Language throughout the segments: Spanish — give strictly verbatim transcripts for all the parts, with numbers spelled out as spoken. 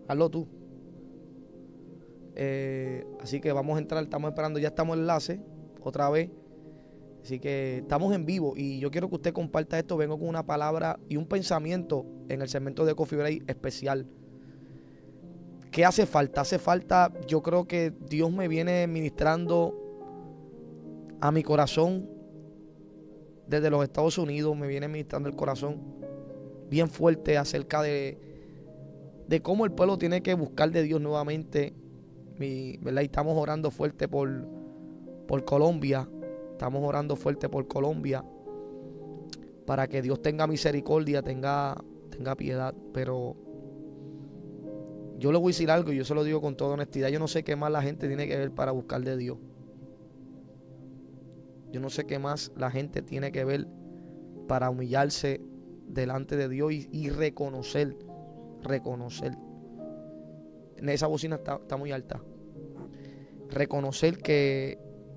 Hazlo tú. Eh, así que vamos a entrar, estamos esperando, ya estamos en enlace otra vez. Así que estamos en vivo y yo quiero que usted comparta esto. Vengo con una palabra y un pensamiento en el segmento de Coffee Break especial. ¿Qué hace falta? Hace falta, yo creo que Dios me viene ministrando a mi corazón desde los Estados Unidos, me viene ministrando el corazón bien fuerte acerca de, de cómo el pueblo tiene que buscar de Dios nuevamente. Mi, ¿verdad? Y estamos orando fuerte por, por Colombia. Estamos orando fuerte por Colombia para que Dios tenga misericordia, tenga, tenga piedad. Pero yo le voy a decir algo y yo se lo digo con toda honestidad. Yo no sé qué más la gente tiene que ver para buscar de Dios. Yo no sé qué más la gente tiene que ver para humillarse delante de Dios y, y reconocer, reconocer. Esa bocina está, está muy alta. Reconocer que,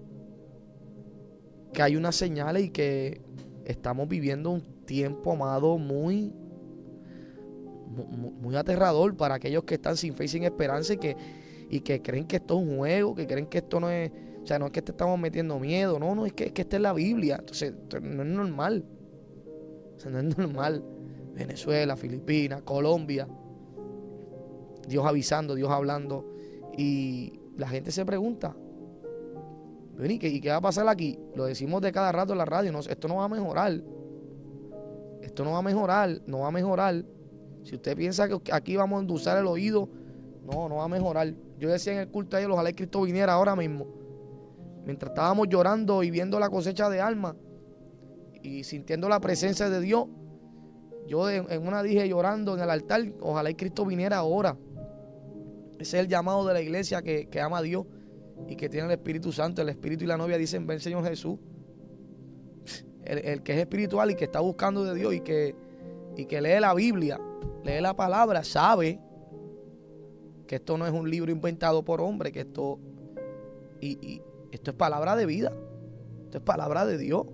que hay unas señales y que estamos viviendo un tiempo, amado, muy, muy, muy aterrador para aquellos que están sin fe y sin esperanza y que, y que creen que esto es un juego, que creen que esto no es, o sea, no es que te estamos metiendo miedo, no, no, es que, es que esta es la Biblia. Entonces, no es normal. O sea, no es normal. Venezuela, Filipinas, Colombia. Dios avisando, Dios hablando. Y la gente se pregunta, ¿y qué, ¿y qué va a pasar aquí? Lo decimos de cada rato en la radio. No, esto no va a mejorar. Esto no va a mejorar. No va a mejorar. Si usted piensa que aquí vamos a endulzar el oído, no, no va a mejorar. Yo decía en el culto ayer, ojalá Cristo viniera ahora mismo. Mientras estábamos llorando y viendo la cosecha de almas y sintiendo la presencia de Dios, yo en una dije llorando en el altar, ojalá Cristo viniera ahora. Ese es el llamado de la iglesia que, que ama a Dios y que tiene el Espíritu Santo. El Espíritu y la novia dicen, ven Señor Jesús. El, el que es espiritual y que está buscando de Dios y que, y que lee la Biblia, lee la palabra, sabe que esto no es un libro inventado por hombre, que esto, y, y esto es palabra de vida, esto es palabra de Dios.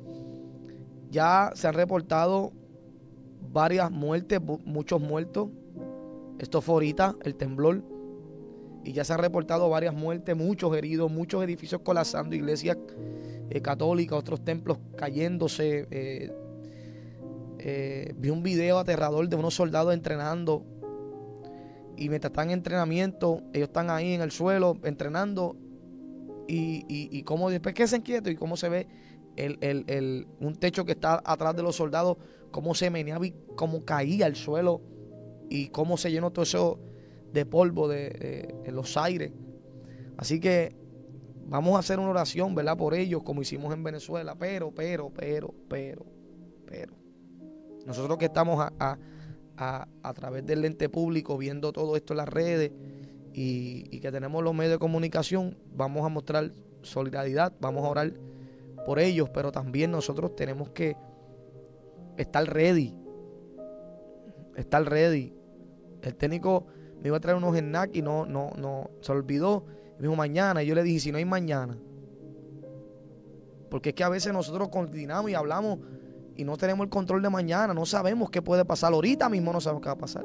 Ya se han reportado varias muertes, muchos muertos. Esto fue ahorita, el temblor. Y ya se han reportado varias muertes, muchos heridos, muchos edificios colapsando, iglesias eh, católicas, otros templos cayéndose. Eh, eh, vi un video aterrador de unos soldados entrenando. Y mientras están en entrenamiento, ellos están ahí en el suelo entrenando. Y, y, y cómo después que se inquieto y cómo se ve el, el, el, un techo que está atrás de los soldados, cómo se meneaba y cómo caía al suelo. Y cómo se llenó todo eso de polvo de, de, de los aires. Así que vamos a hacer una oración, ¿verdad? Por ellos, como hicimos en Venezuela. Pero, pero, pero, pero, pero. Nosotros que estamos a, a, a, a través del ente público viendo todo esto en las redes y, y que tenemos los medios de comunicación, vamos a mostrar solidaridad, vamos a orar por ellos, pero también nosotros tenemos que estar ready. Estar ready. El técnico me iba a traer unos snacks y no, no, no, se olvidó. Me dijo mañana. Y yo le dije, si no hay mañana. Porque es que a veces nosotros coordinamos y hablamos y no tenemos el control de mañana. No sabemos qué puede pasar. Ahorita mismo no sabemos qué va a pasar.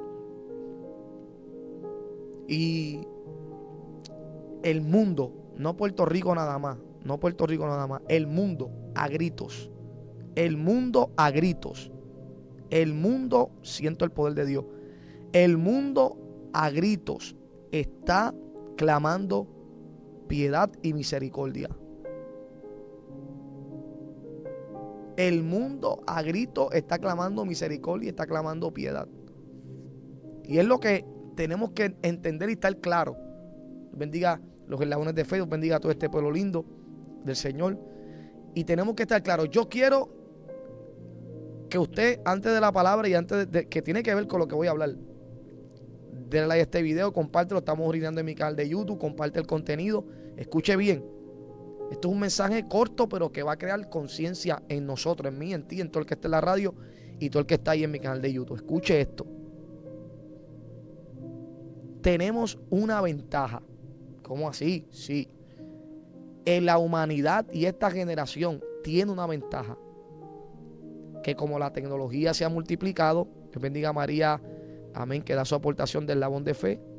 Y el mundo, no Puerto Rico nada más, no Puerto Rico nada más, el mundo a gritos. El mundo a gritos. El mundo, siento el poder de Dios. El mundo a gritos está clamando piedad y misericordia. El mundo a gritos está clamando misericordia y está clamando piedad. Y es lo que tenemos que entender y estar claro. Bendiga los eslabones de fe, bendiga a todo este pueblo lindo del Señor. Y tenemos que estar claros. Yo quiero que usted, antes de la palabra y antes de, de que tiene que ver con lo que voy a hablar, denle like a este video, compártelo, estamos orinando en mi canal de YouTube, comparte el contenido, escuche bien. Esto es un mensaje corto, pero que va a crear conciencia en nosotros, en mí, en ti, en todo el que esté en la radio y todo el que está ahí en mi canal de YouTube. Escuche esto. Tenemos una ventaja. ¿Cómo así? Sí. En la humanidad y esta generación tiene una ventaja. Que como la tecnología se ha multiplicado, que bendiga a María amén, que da su aportación del eslabón de fe.